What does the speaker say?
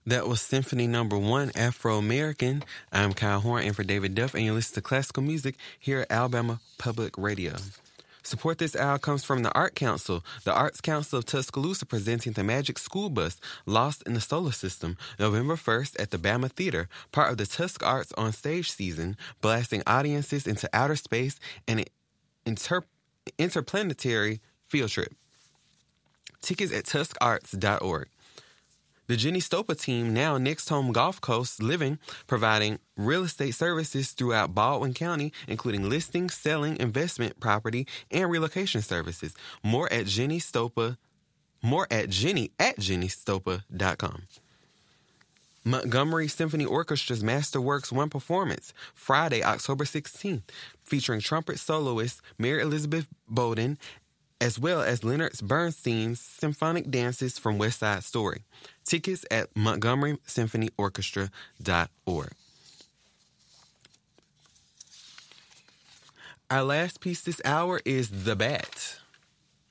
That was Symphony Number 1, Afro-American. I'm Kyle Horn, and for David Duff, and you listen to classical music here at Alabama Public Radio. Support this hour comes from the Art Council. The Arts Council of Tuscaloosa presenting the Magic School Bus, Lost in the Solar System, November 1st at the Bama Theater, part of the Tusk Arts on Stage season, blasting audiences into outer space and an interplanetary field trip. Tickets at tuskarts.org. The Jenny Stopa team, now Next Home Gulf Coast Living, providing real estate services throughout Baldwin County, including listing, selling, investment property, and relocation services. More at jennystopa.com. Montgomery Symphony Orchestra's Masterworks 1 performance, Friday, October 16th, featuring trumpet soloist Mary Elizabeth Bowden, as well as Leonard Bernstein's symphonic dances from West Side Story. Tickets at montgomerysymphonyorchestra.org. Our last piece this hour is The Bat.